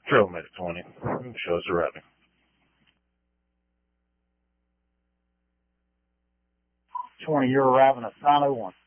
Trailmate 20. Shows arriving. 20, you're arriving at Silo 1.